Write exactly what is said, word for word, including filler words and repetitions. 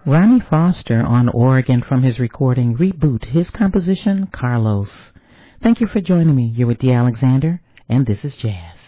Ronnie Foster on organ from his recording Reboot, his composition Carlos. Thank you for joining me. You're with Dee Alexander, and this is Jazz.